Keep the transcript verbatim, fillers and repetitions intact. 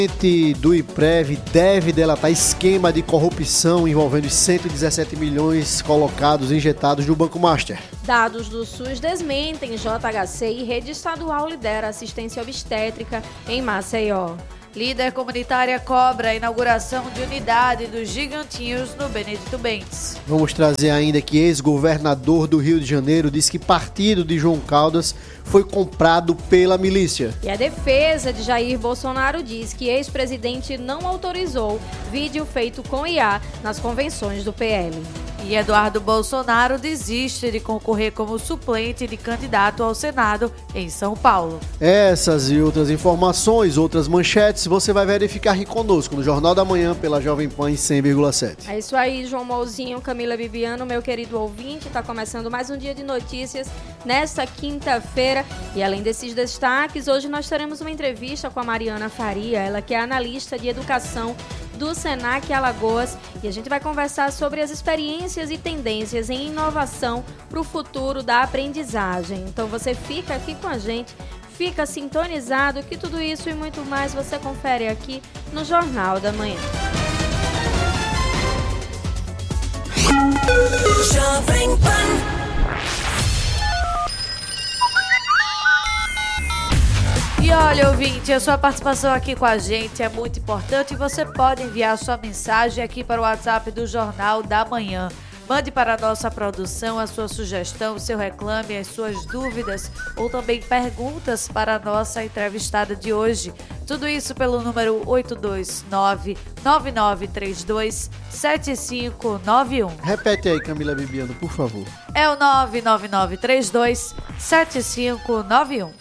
Do IPREV deve delatar esquema de corrupção envolvendo cento e dezessete milhões colocados injetados no Banco Master. Dados do SUS desmentem J H C e rede estadual lidera assistência obstétrica em Maceió. Líder comunitária cobra a inauguração de unidade dos gigantinhos no Benedito Bentes. Vamos trazer ainda que ex-governador do Rio de Janeiro diz que partido de João Caldas foi comprado pela milícia. E a defesa de Jair Bolsonaro diz que ex-presidente não autorizou vídeo feito com I A nas convenções do P L. E Eduardo Bolsonaro desiste de concorrer como suplente de candidato ao Senado em São Paulo. Essas e outras informações, outras manchetes, você vai verificar aqui conosco no Jornal da Manhã pela Jovem Pan em cem vírgula sete. É isso aí, João Mouzinho, Camila Bibiano, meu querido ouvinte. Está começando mais um dia de notícias nesta quinta-feira. E além desses destaques, hoje nós teremos uma entrevista com a Mariana Faria, ela que é analista de educação do Senac Alagoas, e a gente vai conversar sobre as experiências e tendências em inovação para o futuro da aprendizagem. Então você fica aqui com a gente, fica sintonizado, que tudo isso e muito mais você confere aqui no Jornal da Manhã. Jovem Pan. E olha, ouvinte, a sua participação aqui com a gente é muito importante e você pode enviar sua mensagem aqui para o WhatsApp do Jornal da Manhã. Mande para a nossa produção a sua sugestão, o seu reclame, as suas dúvidas ou também perguntas para a nossa entrevistada de hoje. Tudo isso pelo número oito dois nove, nove nove três dois, sete cinco nove um. Repete aí, Camila Bibiano, por favor. É o nove nove nove três dois, sete cinco nove um.